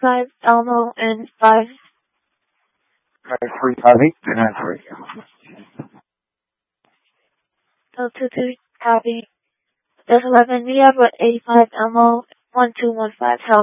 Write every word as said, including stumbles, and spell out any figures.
eighty-five Elmo and five. Five three five eight two nine three. Oh, two two copy. There's eleven. We have what eighty-five Elmo one two one five.